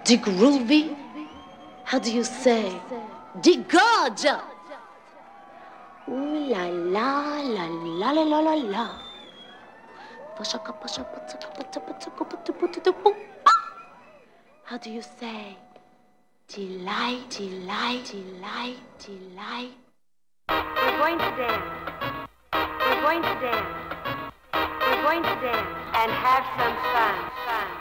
The groovy? How do you say? The gorgeous? Ooh la la la la la la la la. How do you say? Delight, delight, delight, delight. We're going to dance. We're going to dance. We're going to dance and have some fun.